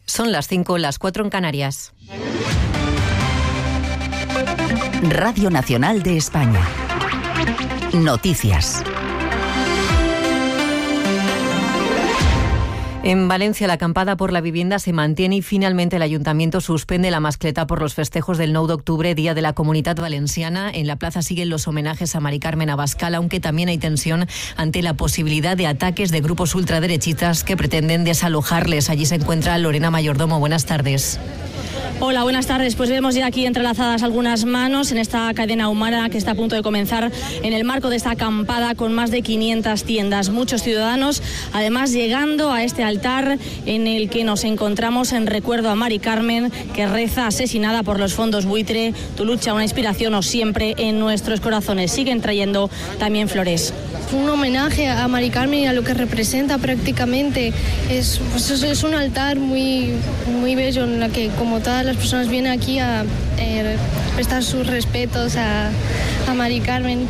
Son las 5, las 4 en Canarias. Radio Nacional de España. Noticias. En Valencia, la acampada por la vivienda se mantiene y finalmente el Ayuntamiento suspende la mascleta por los festejos del 9 de octubre, Día de la Comunitat Valenciana. En la plaza siguen los homenajes a Mari Carmen Abascal, aunque también hay tensión ante la posibilidad de ataques de grupos ultraderechistas que pretenden desalojarles. Allí se encuentra Lorena Mayordomo. Buenas tardes. Hola, buenas tardes. Pues vemos ya aquí entrelazadas algunas manos en esta cadena humana que está a punto de comenzar en el marco de esta acampada con más de 500 tiendas. Muchos ciudadanos, además, llegando a este altar en el que nos encontramos en recuerdo a Mari Carmen, que reza asesinada por los fondos buitre. Tu lucha, una inspiración o siempre en nuestros corazones. Siguen trayendo también flores. Un homenaje a Mari Carmen y a lo que representa prácticamente. Es un altar muy, muy bello en la que, como todas las personas, vienen aquí a prestar sus respetos a Mari Carmen.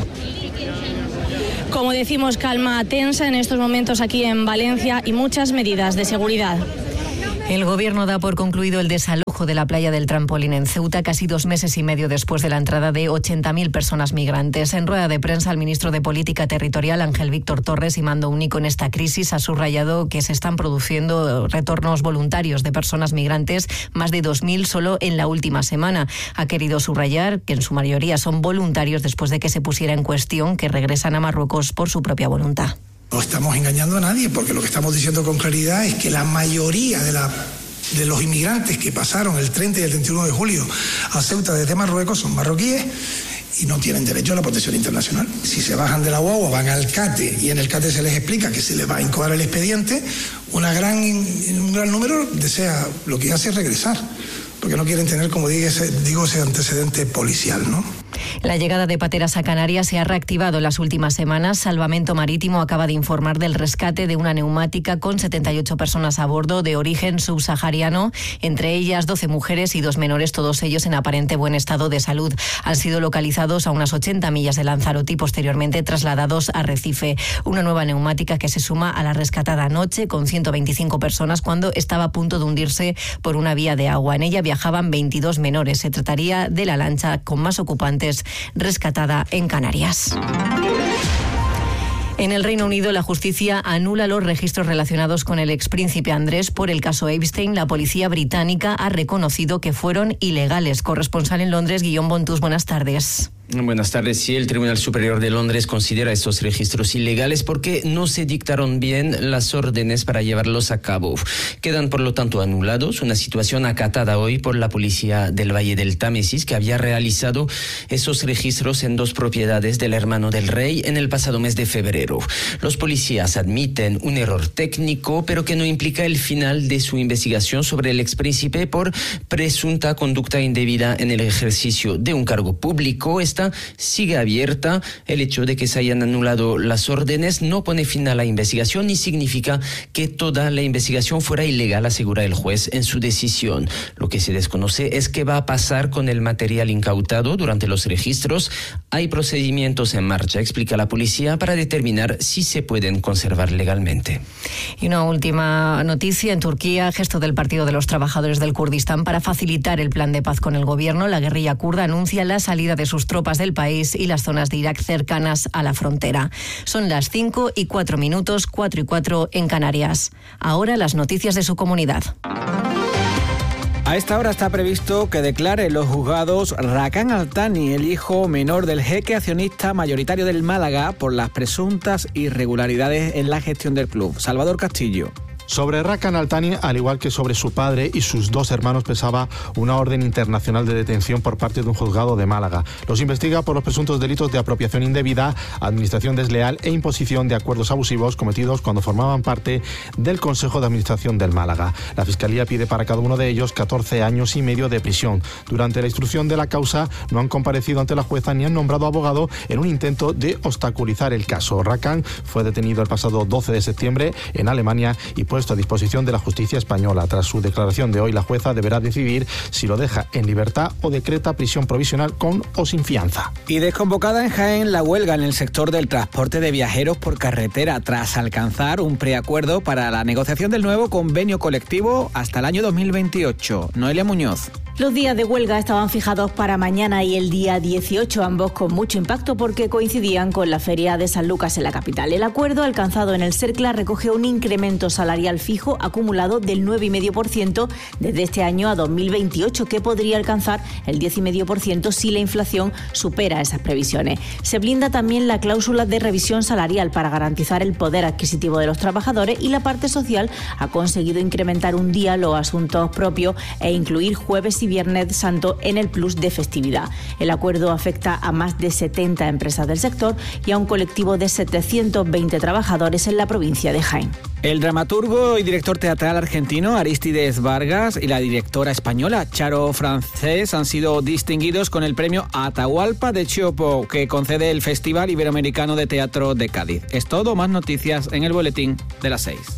Como decimos, calma tensa en estos momentos aquí en Valencia y muchas medidas de seguridad. El Gobierno da por concluido el desalojo de la playa del Trampolín en Ceuta, casi 2 meses y medio después de la entrada de 80.000 personas migrantes. En rueda de prensa, el ministro de Política Territorial, Ángel Víctor Torres, y mando único en esta crisis, ha subrayado que se están produciendo retornos voluntarios de personas migrantes, más de 2.000 solo en la última semana. Ha querido subrayar que en su mayoría son voluntarios después de que se pusiera en cuestión que regresan a Marruecos por su propia voluntad. No estamos engañando a nadie, porque lo que estamos diciendo con claridad es que la mayoría de los inmigrantes que pasaron el 30 y el 31 de julio a Ceuta desde Marruecos son marroquíes y no tienen derecho a la protección internacional. Si se bajan de la guagua, van al CATE y en el CATE se les explica que se les va a incoar el expediente, un gran número desea lo que hace es regresar, porque no quieren tener, como digo, ese antecedente policial, ¿no? La llegada de pateras a Canarias se ha reactivado en las últimas semanas. Salvamento Marítimo acaba de informar del rescate de una neumática con 78 personas a bordo de origen subsahariano, entre ellas 12 mujeres y 2 menores, todos ellos en aparente buen estado de salud. Han sido localizados a unas 80 millas de Lanzarote y posteriormente trasladados a Recife. Una nueva neumática que se suma a la rescatada anoche con 125 personas cuando estaba a punto de hundirse por una vía de agua. En ella viajaban 22 menores. Se trataría de la lancha con más ocupantes rescatada en Canarias. En el Reino Unido, la justicia anula los registros relacionados con el expríncipe Andrés por el caso Epstein. La policía británica ha reconocido que fueron ilegales. Corresponsal en Londres, Guillaume Bontus, buenas tardes. Buenas tardes. Sí, el Tribunal Superior de Londres considera estos registros ilegales porque no se dictaron bien las órdenes para llevarlos a cabo. Quedan, por lo tanto, anulados, una situación acatada hoy por la policía del Valle del Támesis, que había realizado esos registros en 2 propiedades del hermano del rey en el pasado mes de febrero. Los policías admiten un error técnico, pero que no implica el final de su investigación sobre el expríncipe por presunta conducta indebida en el ejercicio de un cargo público. Sigue abierta. El hecho de que se hayan anulado las órdenes no pone fin a la investigación ni significa que toda la investigación fuera ilegal, asegura el juez en su decisión. Lo que se desconoce es qué va a pasar con el material incautado durante los registros. Hay procedimientos en marcha, explica la policía, para determinar si se pueden conservar legalmente. Y una última noticia. En Turquía, gesto del Partido de los Trabajadores del Kurdistán para facilitar el plan de paz con el gobierno, la guerrilla kurda anuncia la salida de sus tropas del país y las zonas de Irak cercanas a la frontera. Son las 5:04, 4:04 en Canarias. Ahora las noticias de su comunidad. A esta hora está previsto que declare en los juzgados Rakan Altani, el hijo menor del jeque accionista mayoritario del Málaga, por las presuntas irregularidades en la gestión del club. Salvador Castillo. Sobre Rakan Altani, al igual que sobre su padre y sus 2 hermanos, pesaba una orden internacional de detención por parte de un juzgado de Málaga. Los investiga por los presuntos delitos de apropiación indebida, administración desleal e imposición de acuerdos abusivos cometidos cuando formaban parte del Consejo de Administración del Málaga. La Fiscalía pide para cada uno de ellos 14 años y medio de prisión. Durante la instrucción de la causa no han comparecido ante la jueza ni han nombrado abogado en un intento de obstaculizar el caso. Rakan fue detenido el pasado 12 de septiembre en Alemania y puede puesto a disposición de la justicia española. Tras su declaración de hoy, la jueza deberá decidir si lo deja en libertad o decreta prisión provisional con o sin fianza. Y desconvocada en Jaén la huelga en el sector del transporte de viajeros por carretera tras alcanzar un preacuerdo para la negociación del nuevo convenio colectivo hasta el año 2028. Noelia Muñoz. Los días de huelga estaban fijados para mañana y el día 18, ambos con mucho impacto porque coincidían con la Feria de San Lucas en la capital. El acuerdo alcanzado en el CERCLA recoge un incremento salarial fijo acumulado del 9,5% desde este año a 2028, que podría alcanzar el 10,5% si la inflación supera esas previsiones. Se blinda también la cláusula de revisión salarial para garantizar el poder adquisitivo de los trabajadores, y la parte social ha conseguido incrementar un día los asuntos propios e incluir jueves y Viernes Santo en el plus de festividad. El acuerdo afecta a más de 70 empresas del sector y a un colectivo de 720 trabajadores en la provincia de Jaén. El dramaturgo y director teatral argentino Arístides Vargas y la directora española Charo Francés han sido distinguidos con el premio Atahualpa de Chopo, que concede el Festival Iberoamericano de Teatro de Cádiz. Es todo, más noticias en el boletín de las 6.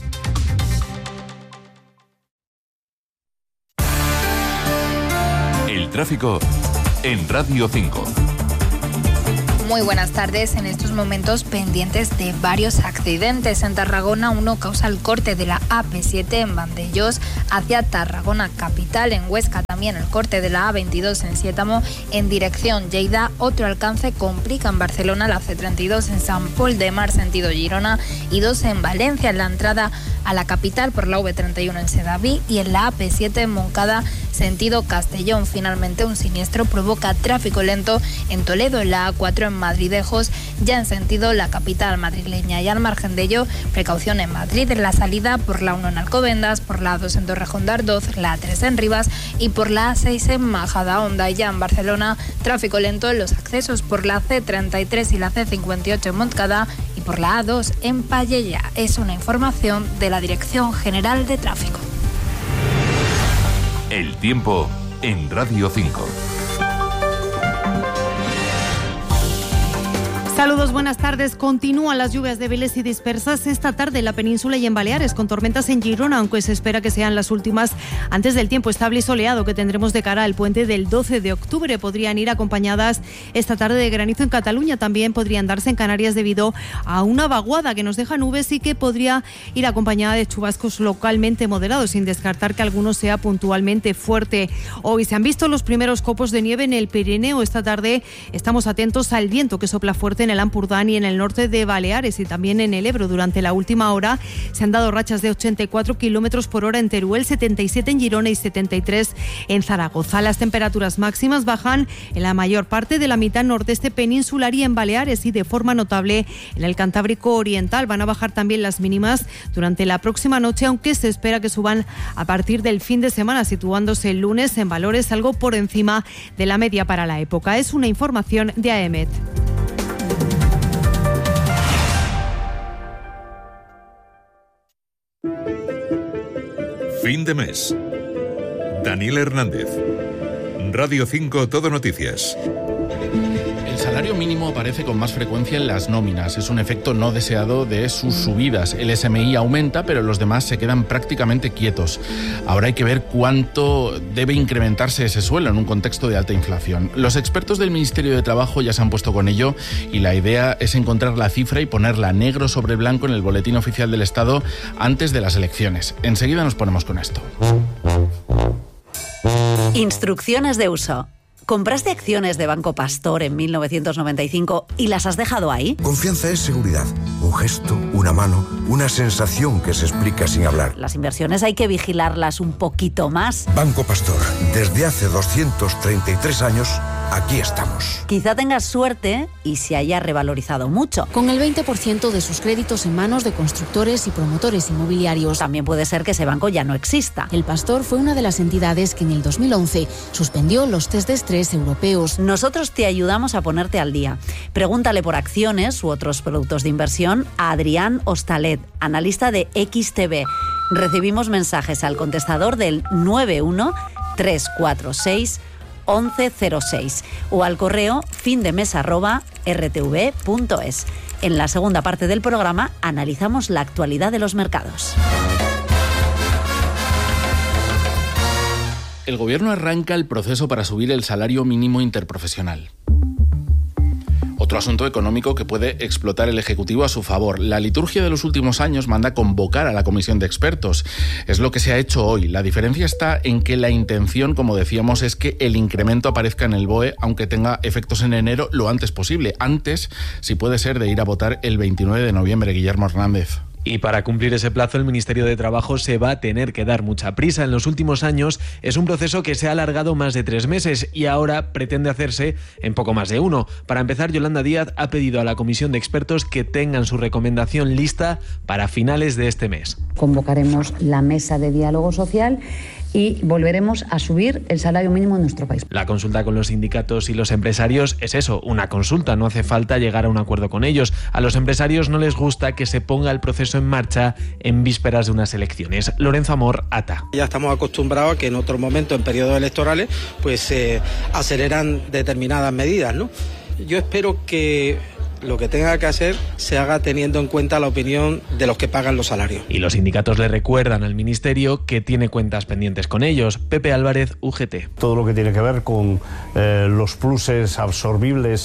Tráfico en Radio 5. Muy buenas tardes. En estos momentos pendientes de varios accidentes. En Tarragona, uno causa el corte de la AP7 en Vandellós hacia Tarragona capital. En Huesca también el corte de la A22 en Siétamo en dirección Lleida. Otro alcance complica en Barcelona la C32 en Sant Pol de Mar sentido Girona, y dos en Valencia en la entrada a la capital por la V31 en Sedaví, y en la AP7 en Moncada sentido Castellón. Finalmente, un siniestro provoca tráfico lento en Toledo, en la A4 en Madridejos, ya en sentido la capital madrileña. Y al margen de ello, precaución en Madrid en la salida por la 1 en Alcobendas, por la A2 en Torrejón de Ardoz, la A3 en Rivas y por la A6 en Majadahonda. Y ya en Barcelona, tráfico lento en los accesos por la C33 y la C58 en Montcada y por la A2 en Pallella. Es una información de la Dirección General de Tráfico. El tiempo en Radio 5. Saludos, buenas tardes. Continúan las lluvias débiles y dispersas esta tarde en la península y en Baleares, con tormentas en Girona, aunque se espera que sean las últimas antes del tiempo estable y soleado que tendremos de cara al puente del 12 de octubre. Podrían ir acompañadas esta tarde de granizo en Cataluña. También podrían darse en Canarias debido a una vaguada que nos deja nubes y que podría ir acompañada de chubascos localmente moderados, sin descartar que alguno sea puntualmente fuerte. Hoy se han visto los primeros copos de nieve en el Pirineo. Esta tarde estamos atentos al viento que sopla fuerte en el Ampurdán y en el norte de Baleares y también en el Ebro. Durante la última hora se han dado rachas de 84 kilómetros por hora en Teruel, 77 en Girona y 73 en Zaragoza. Las temperaturas máximas bajan en la mayor parte de la mitad nordeste peninsular y en Baleares, y de forma notable en el Cantábrico Oriental. Van a bajar también las mínimas durante la próxima noche, aunque se espera que suban a partir del fin de semana, situándose el lunes en valores algo por encima de la media para la época. Es una información de AEMET. Fin de mes. Daniel Hernández. Radio 5 Todo Noticias. El salario mínimo aparece con más frecuencia en las nóminas. Es un efecto no deseado de sus subidas. El SMI aumenta, pero los demás se quedan prácticamente quietos. Ahora hay que ver cuánto debe incrementarse ese sueldo en un contexto de alta inflación. Los expertos del Ministerio de Trabajo ya se han puesto con ello, y la idea es encontrar la cifra y ponerla negro sobre blanco en el Boletín Oficial del Estado antes de las elecciones. Enseguida nos ponemos con esto. Instrucciones de uso. ¿Compraste acciones de Banco Pastor en 1995 y las has dejado ahí? Confianza es seguridad. Un gesto, una mano, una sensación que se explica sin hablar. Las inversiones hay que vigilarlas un poquito más. Banco Pastor, desde hace 233 años, aquí estamos. Quizá tengas suerte y se haya revalorizado mucho. Con el 20% de sus créditos en manos de constructores y promotores inmobiliarios. También puede ser que ese banco ya no exista. El Pastor fue una de las entidades que en el 2011 suspendió los test de estrés europeos. Nosotros te ayudamos a ponerte al día. Pregúntale por acciones u otros productos de inversión a Adrián Hostalet, analista de XTB. Recibimos mensajes al contestador del 91-346-1106 o al correo findemes@rtv.es. En la segunda parte del programa analizamos la actualidad de los mercados. El Gobierno arranca el proceso para subir el salario mínimo interprofesional. Otro asunto económico que puede explotar el Ejecutivo a su favor. La liturgia de los últimos años manda convocar a la comisión de expertos. Es lo que se ha hecho hoy. La diferencia está en que la intención, como decíamos, es que el incremento aparezca en el BOE, aunque tenga efectos en enero lo antes posible. Antes, si puede ser, de ir a votar el 29 de noviembre. Guillermo Hernández. Y para cumplir ese plazo, el Ministerio de Trabajo se va a tener que dar mucha prisa. En los últimos años es un proceso que se ha alargado más de 3 meses y ahora pretende hacerse en poco más de 1. Para empezar, Yolanda Díaz ha pedido a la comisión de expertos que tengan su recomendación lista para finales de este mes. Convocaremos la mesa de diálogo social y volveremos a subir el salario mínimo en nuestro país. La consulta con los sindicatos y los empresarios es eso, una consulta, no hace falta llegar a un acuerdo con ellos. A los empresarios no les gusta que se ponga el proceso en marcha en vísperas de unas elecciones. Lorenzo Amor, ATA. Ya estamos acostumbrados a que en otros momentos, en periodos electorales, pues se aceleran determinadas medidas, ¿no? Yo espero que lo que tenga que hacer se haga teniendo en cuenta la opinión de los que pagan los salarios. Y los sindicatos le recuerdan al Ministerio que tiene cuentas pendientes con ellos. Pepe Álvarez, UGT. Todo lo que tiene que ver con los pluses absorbibles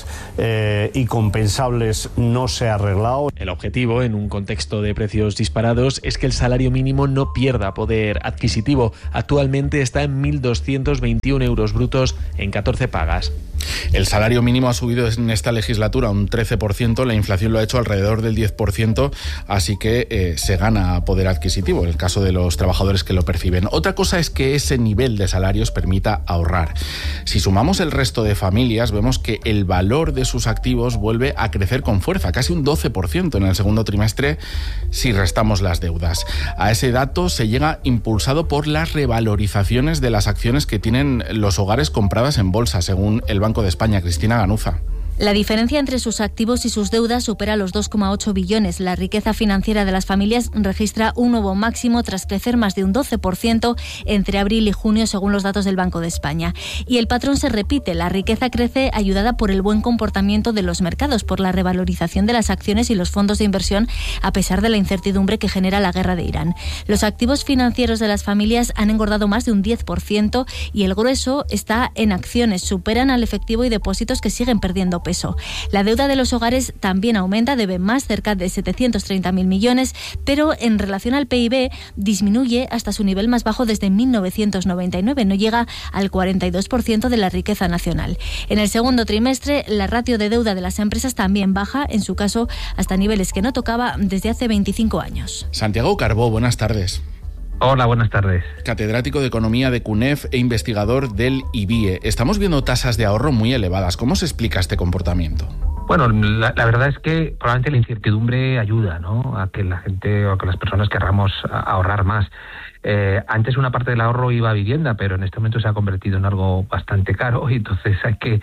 y compensables no se ha arreglado. El objetivo, en un contexto de precios disparados, es que el salario mínimo no pierda poder adquisitivo. Actualmente está en 1.221 euros brutos en 14 pagas. El salario mínimo ha subido en esta legislatura un 13%, la inflación lo ha hecho alrededor del 10%, así que se gana poder adquisitivo en el caso de los trabajadores que lo perciben. Otra cosa es que ese nivel de salarios permita ahorrar. Si sumamos el resto de familias, vemos que el valor de sus activos vuelve a crecer con fuerza, casi un 12% en el segundo trimestre si restamos las deudas. A ese dato se llega impulsado por las revalorizaciones de las acciones que tienen los hogares compradas en bolsa, según el Banco de España. Cristina Ganuza. La diferencia entre sus activos y sus deudas supera los 2,8 billones. La riqueza financiera de las familias registra un nuevo máximo tras crecer más de un 12% entre abril y junio, según los datos del Banco de España. Y el patrón se repite. La riqueza crece ayudada por el buen comportamiento de los mercados, por la revalorización de las acciones y los fondos de inversión, a pesar de la incertidumbre que genera la guerra de Irán. Los activos financieros de las familias han engordado más de un 10% y el grueso está en acciones. Superan al efectivo y depósitos que siguen perdiendo peso. La deuda de los hogares también aumenta, debe más, cerca de 730.000 millones, pero en relación al PIB disminuye hasta su nivel más bajo desde 1999, no llega al 42% de la riqueza nacional. En el segundo trimestre, la ratio de deuda de las empresas también baja, en su caso hasta niveles que no tocaba desde hace 25 años. Santiago Carbó, buenas tardes. Hola, buenas tardes. Catedrático de Economía de CUNEF e investigador del IBIE. Estamos viendo tasas de ahorro muy elevadas. ¿Cómo se explica este comportamiento? Bueno, la verdad es que probablemente la incertidumbre ayuda, ¿no?, a que la gente o a que las personas querramos ahorrar más. Antes una parte del ahorro iba a vivienda, pero en este momento se ha convertido en algo bastante caro y entonces hay que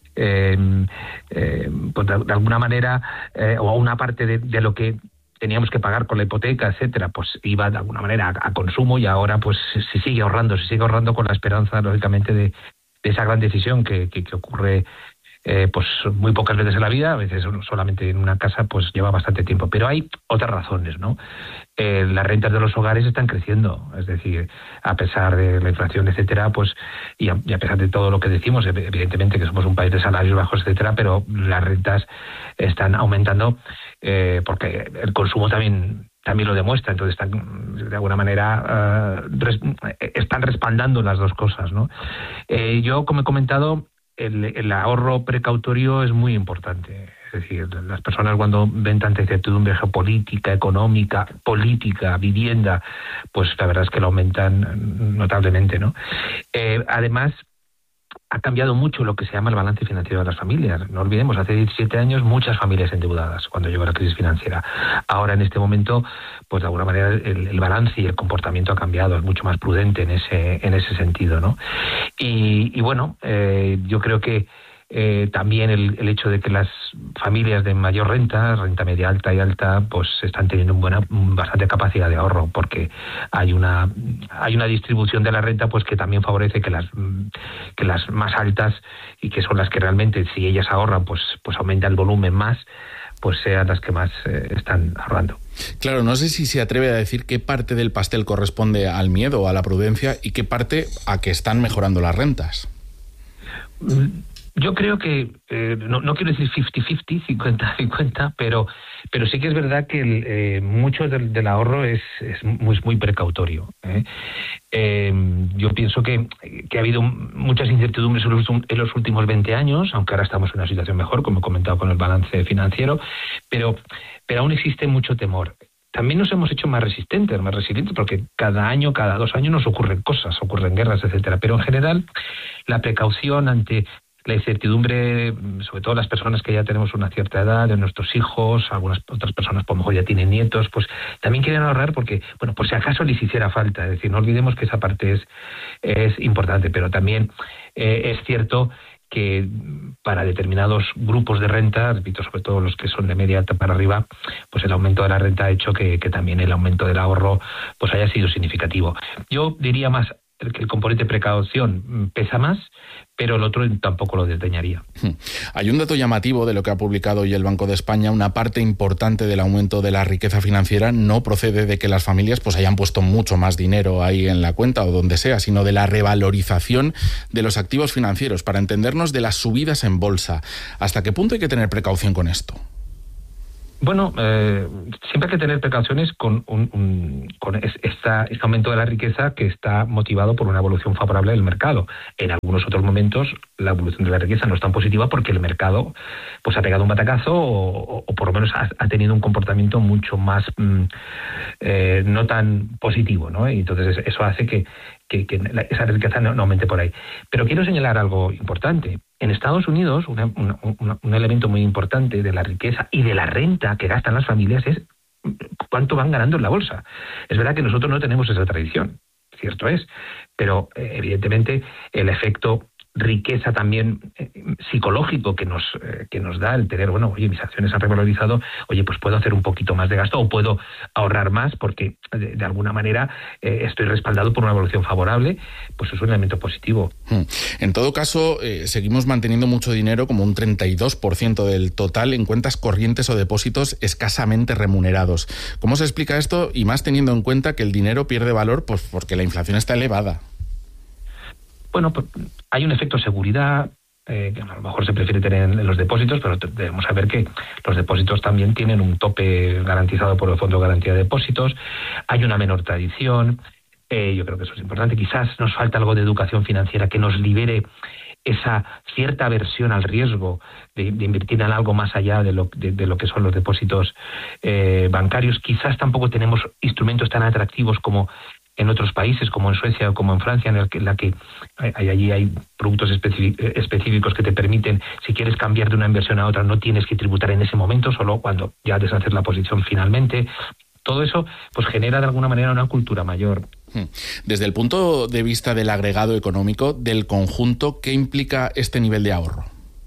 pues de alguna manera o una parte de lo que teníamos que pagar con la hipoteca, etcétera, pues iba de alguna manera a consumo y ahora pues se sigue ahorrando con la esperanza, lógicamente, de esa gran decisión que ocurre pues muy pocas veces en la vida, a veces solamente en una casa, pues lleva bastante tiempo. Pero hay otras razones, ¿no? Las rentas de los hogares están creciendo, es decir, a pesar de la inflación, etcétera, pues y a pesar de todo lo que decimos, evidentemente que somos un país de salarios bajos, etcétera, pero las rentas están aumentando porque el consumo también lo demuestra, entonces están de alguna manera están respaldando las dos cosas, ¿no? Yo, como he comentado, el ahorro precautorio es muy importante. Es decir, las personas cuando ven tanta incertidumbre geopolítica, económica, política, vivienda, pues la verdad es que lo aumentan notablemente, ¿no? Además, ha cambiado mucho lo que se llama el balance financiero de las familias. No olvidemos, hace 17 años muchas familias endeudadas cuando llegó la crisis financiera. Ahora, en este momento, pues de alguna manera el balance y el comportamiento ha cambiado, es mucho más prudente en ese sentido, ¿no? Y bueno, yo creo que también el hecho de que las familias de mayor renta media alta y alta, pues están teniendo bastante capacidad de ahorro, porque hay una distribución de la renta pues que también favorece que las más altas, y que son las que realmente, si ellas ahorran, pues aumenta el volumen más, pues sean las que más están ahorrando. Claro, no sé si se atreve a decir qué parte del pastel corresponde al miedo o a la prudencia y qué parte a que están mejorando las rentas. Yo creo que, no quiero decir 50-50, 50-50, pero sí que es verdad que mucho del ahorro es muy precautorio. Yo pienso que ha habido muchas incertidumbres en los últimos 20 años, aunque ahora estamos en una situación mejor, como he comentado con el balance financiero, pero aún existe mucho temor. También nos hemos hecho más resilientes, porque cada año, cada 2 años nos ocurren cosas, ocurren guerras, etcétera. Pero en general, la precaución ante la incertidumbre, sobre todo las personas que ya tenemos una cierta edad, de nuestros hijos, algunas otras personas por lo mejor ya tienen nietos, pues también quieren ahorrar porque, bueno, por si acaso les hiciera falta. Es decir, no olvidemos que esa parte es importante, pero también es cierto que para determinados grupos de renta, repito, sobre todo los que son de media alta para arriba, pues el aumento de la renta ha hecho que también el aumento del ahorro pues haya sido significativo. Yo diría más que el componente precaución pesa más, pero el otro tampoco lo desdeñaría. Hay un dato llamativo de lo que ha publicado hoy el Banco de España. Una parte importante del aumento de la riqueza financiera no procede de que las familias pues hayan puesto mucho más dinero ahí en la cuenta o donde sea, sino de la revalorización de los activos financieros, para entendernos, de las subidas en bolsa. ¿Hasta qué punto hay que tener precaución con esto? Bueno, siempre hay que tener precauciones con este aumento de la riqueza que está motivado por una evolución favorable del mercado. En algunos otros momentos la evolución de la riqueza no es tan positiva porque el mercado pues ha pegado un batacazo o por lo menos ha tenido un comportamiento mucho más no tan positivo, ¿no? Y entonces eso hace que esa riqueza no aumente por ahí. Pero quiero señalar algo importante. En Estados Unidos, un elemento muy importante de la riqueza y de la renta que gastan las familias es cuánto van ganando en la bolsa. Es verdad que nosotros no tenemos esa tradición, cierto es, pero evidentemente el efecto riqueza también psicológico que nos da el tener, bueno, oye, mis acciones han revalorizado, oye, pues puedo hacer un poquito más de gasto o puedo ahorrar más porque de alguna manera estoy respaldado por una evolución favorable, pues es un elemento positivo. En todo caso, seguimos manteniendo mucho dinero, como un 32% del total, en cuentas corrientes o depósitos escasamente remunerados. ¿Cómo se explica esto? Y más teniendo en cuenta que el dinero pierde valor pues porque la inflación está elevada. Bueno, pues hay un efecto seguridad que a lo mejor se prefiere tener en los depósitos, pero debemos saber que los depósitos también tienen un tope garantizado por el Fondo de Garantía de Depósitos. Hay una menor tradición. Yo creo que eso es importante. Quizás nos falta algo de educación financiera que nos libere esa cierta aversión al riesgo de invertir en algo más allá de lo que son los depósitos bancarios. Quizás tampoco tenemos instrumentos tan atractivos como en otros países, como en Suecia o como en Francia, en la que allí hay productos específicos que te permiten, si quieres cambiar de una inversión a otra, no tienes que tributar en ese momento, solo cuando ya deshaces la posición finalmente. Todo eso pues genera de alguna manera una cultura mayor. Desde el punto de vista del agregado económico, del conjunto, ¿qué implica este nivel de ahorro?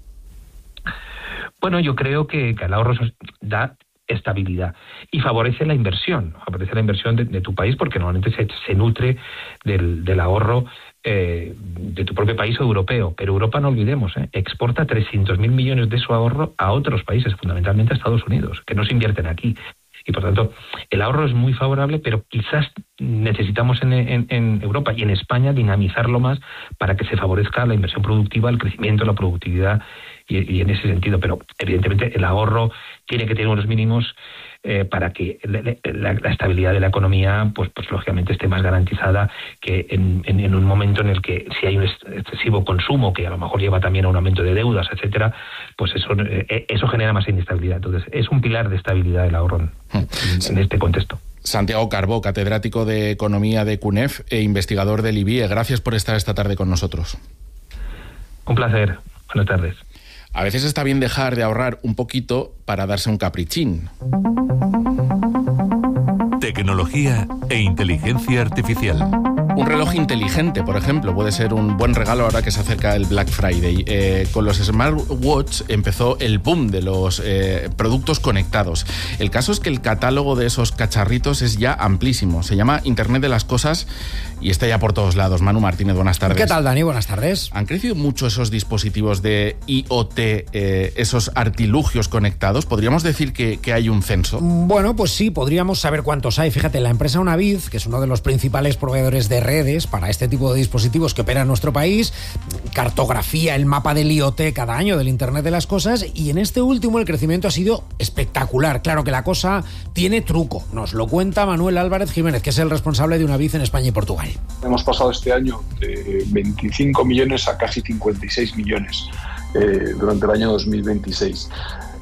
Bueno, yo creo que el ahorro da estabilidad y favorece la inversión de tu país, porque normalmente se nutre del ahorro de tu propio país o europeo. Pero Europa, no olvidemos, exporta 300.000 millones de su ahorro a otros países, fundamentalmente a Estados Unidos, que no se invierten aquí. Y por tanto, el ahorro es muy favorable, pero quizás necesitamos en Europa y en España dinamizarlo más para que se favorezca la inversión productiva, el crecimiento, la productividad y en ese sentido. Pero evidentemente el ahorro tiene que tener unos mínimos para que la estabilidad de la economía pues lógicamente esté más garantizada que en un momento en el que si hay un excesivo consumo que a lo mejor lleva también a un aumento de deudas, etcétera, pues eso genera más inestabilidad. Entonces es un pilar de estabilidad el ahorro en este contexto. Santiago Carbó, catedrático de Economía de CUNEF e investigador del IBIE, gracias por estar esta tarde con nosotros. Un placer. Buenas tardes. A veces está bien dejar de ahorrar un poquito para darse un caprichín. Tecnología e inteligencia artificial. Un reloj inteligente, por ejemplo, puede ser un buen regalo ahora que se acerca el Black Friday. Con los smartwatch empezó el boom de los productos conectados. El caso es que el catálogo de esos cacharritos es ya amplísimo. Se llama Internet de las Cosas y está ya por todos lados. Manu Martínez, buenas tardes. ¿Qué tal, Dani? Buenas tardes. ¿Han crecido mucho esos dispositivos de IoT, esos artilugios conectados? ¿Podríamos decir que hay un censo? Bueno, pues sí, podríamos saber cuántos hay. Fíjate, la empresa Unavid, que es uno de los principales proveedores de redes para este tipo de dispositivos que opera en nuestro país, cartografía el mapa del IoT cada año del Internet de las Cosas, y en este último el crecimiento ha sido espectacular. Claro que la cosa tiene truco. Nos lo cuenta Manuel Álvarez Jiménez, que es el responsable de Unavid en España y Portugal. Hemos pasado este año de 25 millones a casi 56 millones durante el año 2026.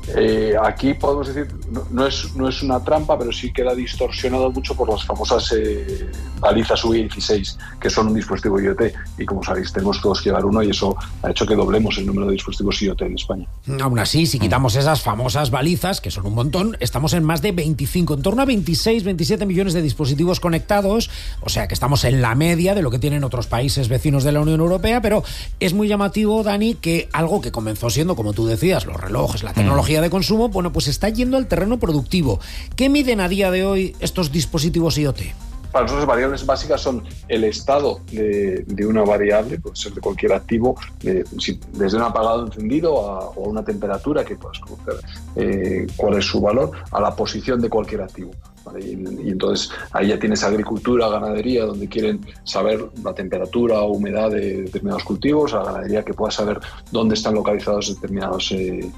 Aquí podemos decir, no es una trampa, pero sí queda distorsionado mucho por las famosas balizas UI16, que son un dispositivo IoT, y como sabéis tenemos todos que llevar uno, y eso ha hecho que doblemos el número de dispositivos IoT en España. Aún así, si quitamos esas famosas balizas, que son un montón, estamos en más de 25, en torno a 26, 27 millones de dispositivos conectados, o sea que estamos en la media de lo que tienen otros países vecinos de la Unión Europea, pero es muy llamativo, Dani, que algo que comenzó siendo, como tú decías, los relojes, la tecnología de consumo, bueno, pues está yendo al terreno productivo. ¿Qué miden a día de hoy estos dispositivos IoT? Para nosotros variables básicas son el estado de una variable, puede ser de cualquier activo, desde un apagado encendido o una temperatura que puedas conocer cuál es su valor, a la posición de cualquier activo. ¿Vale? Y entonces ahí ya tienes agricultura, ganadería, donde quieren saber la temperatura o humedad de determinados cultivos, a la ganadería que pueda saber dónde están localizados determinados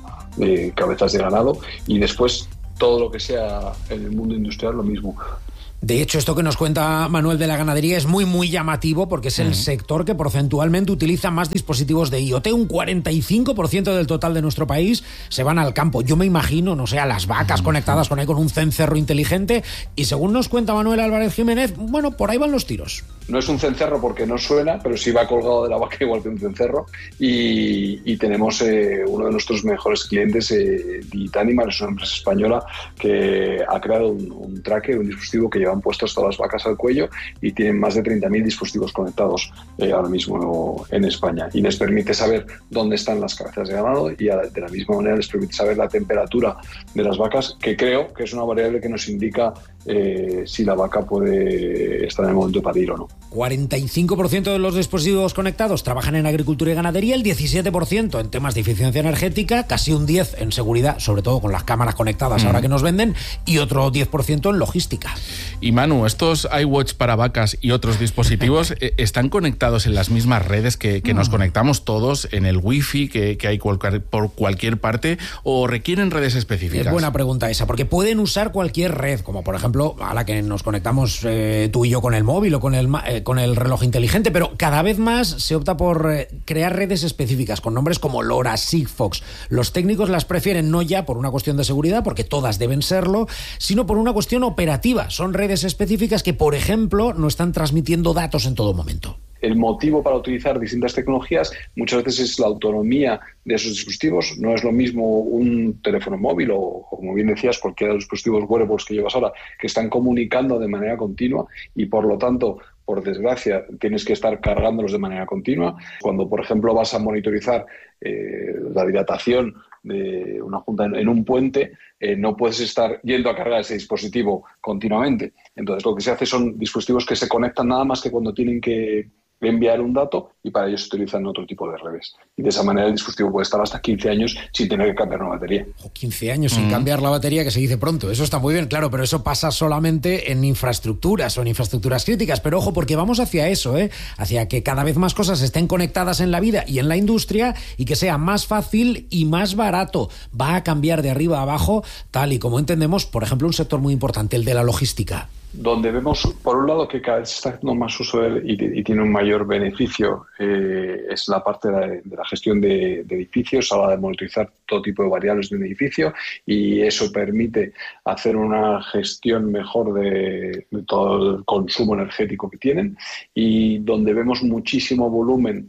cabezas de ganado, y después todo lo que sea en el mundo industrial lo mismo. De hecho, esto que nos cuenta Manuel de la ganadería es muy, muy llamativo, porque es el sector que porcentualmente utiliza más dispositivos de IoT. Un 45% del total de nuestro país se van al campo. Yo me imagino, no sé, a las vacas conectadas con un cencerro inteligente, y según nos cuenta Manuel Álvarez Jiménez, bueno, por ahí van los tiros. No es un cencerro porque no suena, pero sí va colgado de la vaca igual que un cencerro, y tenemos uno de nuestros mejores clientes, Digitanimal, es una empresa española que ha creado un tracker, un dispositivo que han puesto todas las vacas al cuello, y tienen más de 30.000 dispositivos conectados ahora mismo en España, y les permite saber dónde están las cabezas de ganado, y de la misma manera les permite saber la temperatura de las vacas, que creo que es una variable que nos indica si la vaca puede estar en el momento de parir o no. 45% de los dispositivos conectados trabajan en agricultura y ganadería, el 17% en temas de eficiencia energética, casi un 10% en seguridad, sobre todo con las cámaras conectadas ahora que nos venden, y otro 10% en logística. Y Manu, estos iWatch para vacas y otros dispositivos están conectados en las mismas redes que nos conectamos todos, en el wifi que hay por cualquier parte, o requieren redes específicas? Es buena pregunta esa, porque pueden usar cualquier red, como por ejemplo a la que nos conectamos tú y yo con el móvil o con el reloj inteligente, pero cada vez más se opta por crear redes específicas con nombres como LoRa, Sigfox. Los técnicos las prefieren no ya por una cuestión de seguridad, porque todas deben serlo, sino por una cuestión operativa. Son redes específicas que, por ejemplo, no están transmitiendo datos en todo momento. El motivo para utilizar distintas tecnologías muchas veces es la autonomía de esos dispositivos. No es lo mismo un teléfono móvil o, como bien decías, cualquiera de los dispositivos wearables que llevas ahora, que están comunicando de manera continua, y por lo tanto, por desgracia, tienes que estar cargándolos de manera continua. Cuando, por ejemplo, vas a monitorizar la dilatación de una junta en un puente, no puedes estar yendo a cargar ese dispositivo continuamente. Entonces, lo que se hace son dispositivos que se conectan nada más que cuando tienen que enviar un dato, y para ello se utilizan otro tipo de redes. Y de esa manera el dispositivo puede estar hasta 15 años sin tener que cambiar una batería. 15 años sin cambiar la batería, que se dice pronto. Eso está muy bien, claro, pero eso pasa solamente en infraestructuras o en infraestructuras críticas. Pero ojo, porque vamos hacia eso, hacia que cada vez más cosas estén conectadas en la vida y en la industria, y que sea más fácil y más barato. Va a cambiar de arriba a abajo, tal y como entendemos, por ejemplo, un sector muy importante, el de la logística. Donde vemos, por un lado, que cada vez se está haciendo más uso de él y tiene un mayor beneficio, es la parte de la gestión de edificios, a la hora de monitorizar todo tipo de variables de un edificio, y eso permite hacer una gestión mejor de todo el consumo energético que tienen, y donde vemos muchísimo volumen,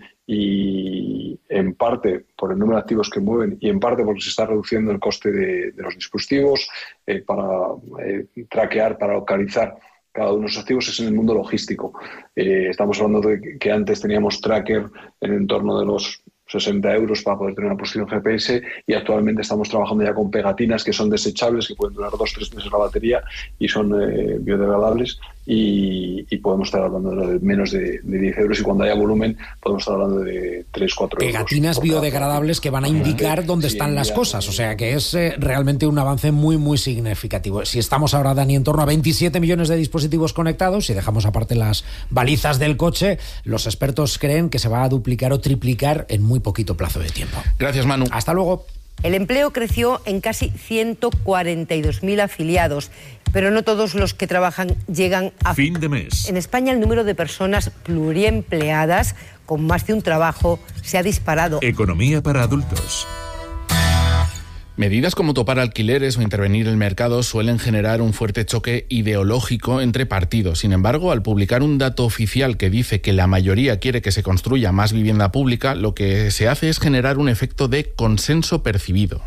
y en parte por el número de activos que mueven, y en parte porque se está reduciendo el coste de los dispositivos para traquear, para localizar cada uno de esos activos es en el mundo logístico. Estamos hablando de que antes teníamos tracker en el entorno de los 60 euros para poder tener una posición GPS, y actualmente estamos trabajando ya con pegatinas que son desechables, que pueden durar 2-3 meses la batería y son biodegradables, y podemos estar hablando de menos de 10 euros, y cuando haya volumen podemos estar hablando de 3-4 euros. Pegatinas biodegradables que van a indicar dónde están las cosas, o sea que es realmente un avance muy, muy significativo. Si estamos ahora, Dani, en torno a 27 millones de dispositivos conectados, si dejamos aparte las balizas del coche, los expertos creen que se va a duplicar o triplicar en muy poquito plazo de tiempo. Gracias, Manu. Hasta luego. El empleo creció en casi 142.000 afiliados, pero no todos los que trabajan llegan a fin de mes. En España el número de personas pluriempleadas con más de un trabajo se ha disparado. Economía para adultos. Medidas como topar alquileres o intervenir el mercado suelen generar un fuerte choque ideológico entre partidos. Sin embargo, al publicar un dato oficial que dice que la mayoría quiere que se construya más vivienda pública, lo que se hace es generar un efecto de consenso percibido.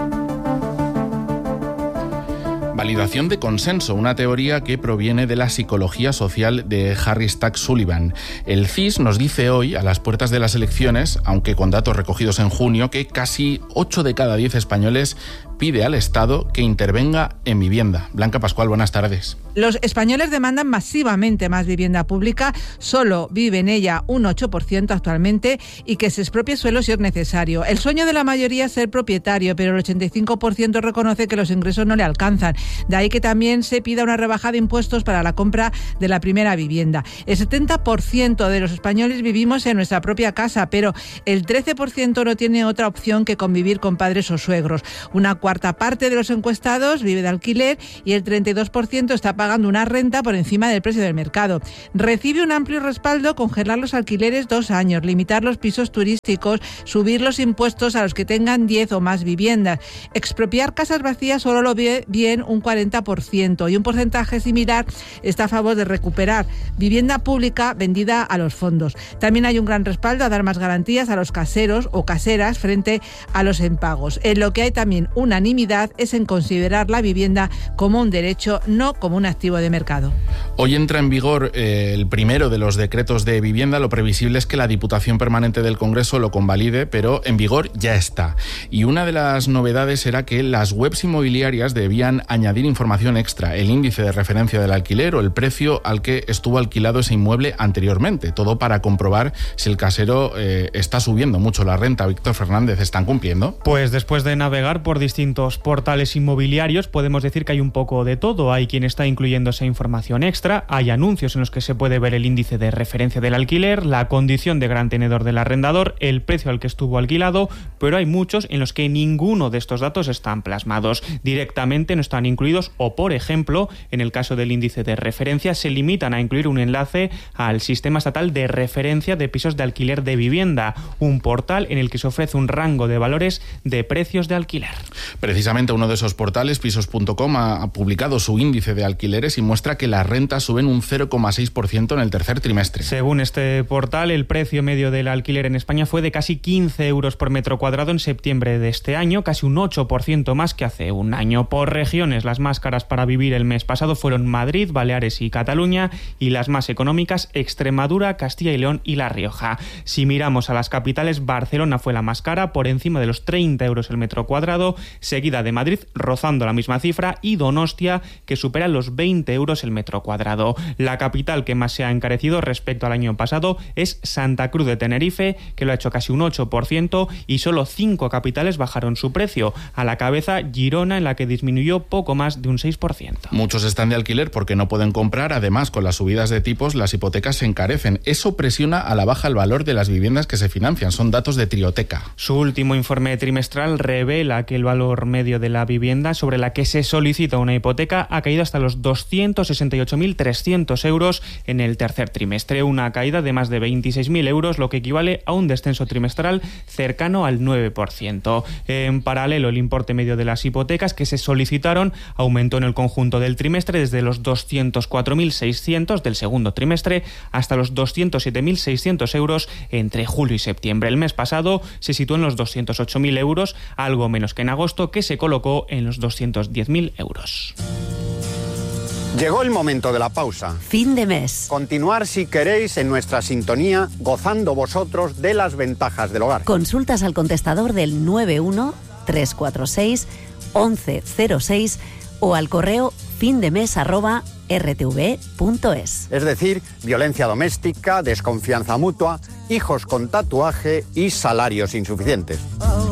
Validación de consenso, una teoría que proviene de la psicología social de Harry Stack Sullivan. El CIS nos dice hoy, a las puertas de las elecciones, aunque con datos recogidos en junio, que casi 8 de cada 10 españoles pide al Estado que intervenga en vivienda. Blanca Pascual, buenas tardes. Los españoles demandan masivamente más vivienda pública, solo vive en ella un 8% actualmente, y que se expropie suelo si es necesario. El sueño de la mayoría es ser propietario, pero el 85% reconoce que los ingresos no le alcanzan. De ahí que también se pida una rebaja de impuestos para la compra de la primera vivienda. El 70% de los españoles vivimos en nuestra propia casa, pero el 13% no tiene otra opción que convivir con padres o suegros. Una cuarta parte de los encuestados vive de alquiler y el 32% está pagando una renta por encima del precio del mercado. Recibe un amplio respaldo congelar los alquileres 2 años, limitar los pisos turísticos, subir los impuestos a los que tengan 10 o más viviendas. Expropiar casas vacías solo lo ve bien un 40%, y un porcentaje similar está a favor de recuperar vivienda pública vendida a los fondos. También hay un gran respaldo a dar más garantías a los caseros o caseras frente a los impagos. En lo que hay también unanimidad es en considerar la vivienda como un derecho, no como un activo de mercado. Hoy entra en vigor el primero de los decretos de vivienda. Lo previsible es que la Diputación Permanente del Congreso lo convalide, pero en vigor ya está. Y una de las novedades era que las webs inmobiliarias debían añadir información extra, el índice de referencia del alquiler o el precio al que estuvo alquilado ese inmueble anteriormente. Todo para comprobar si el casero está subiendo mucho la renta. Víctor Fernández, ¿están cumpliendo? Pues después de navegar por distintos portales inmobiliarios, podemos decir que hay un poco de todo. Hay quien está incluyendo esa información extra, hay anuncios en los que se puede ver el índice de referencia del alquiler, la condición de gran tenedor del arrendador, el precio al que estuvo alquilado, pero hay muchos en los que ninguno de estos datos están plasmados. Directamente no están incluidos, o por ejemplo, en el caso del índice de referencia, se limitan a incluir un enlace al Sistema Estatal de Referencia de Pisos de Alquiler de Vivienda, un portal en el que se ofrece un rango de valores de precios de alquiler. Precisamente uno de esos portales, pisos.com, ha publicado su índice de alquileres y muestra que las rentas suben un 0,6% en el tercer trimestre. Según este portal, el precio medio del alquiler en España fue de casi 15 euros por metro cuadrado en septiembre de este año, casi un 8% más que hace un año. Por regiones, las más caras para vivir el mes pasado fueron Madrid, Baleares y Cataluña, y las más económicas Extremadura, Castilla y León y La Rioja. Si miramos a las capitales, Barcelona fue la más cara, por encima de los 30 euros el metro cuadrado, seguida de Madrid, rozando la misma cifra, y Donostia, que supera los 20 euros el metro cuadrado. La capital que más se ha encarecido respecto al año pasado es Santa Cruz de Tenerife, que lo ha hecho casi un 8%, y solo 5 capitales bajaron su precio. A la cabeza, Girona, en la que disminuyó poco más de un 6%. Muchos están de alquiler porque no pueden comprar. Además, con las subidas de tipos, las hipotecas se encarecen. Eso presiona a la baja el valor de las viviendas que se financian. Son datos de Trioteca. Su último informe trimestral revela que el valor medio de la vivienda sobre la que se solicita una hipoteca ha caído hasta los 268.300 euros en el tercer trimestre, una caída de más de 26.000 euros, lo que equivale a un descenso trimestral cercano al 9%. En paralelo, el importe medio de las hipotecas que se solicitaron aumentó en el conjunto del trimestre desde los 204.600 del segundo trimestre hasta los 207.600 euros entre julio y septiembre. El mes pasado se situó en los 208.000 euros, algo menos que en agosto, que se colocó en los 210.000 euros. Llegó el momento de la pausa. Fin de mes. Continuar si queréis en nuestra sintonía, gozando vosotros de las ventajas del hogar. Consultas al contestador del 91-346-1106 o al correo findemes@rtv.es. Es decir, violencia doméstica, desconfianza mutua, hijos con tatuaje y salarios insuficientes.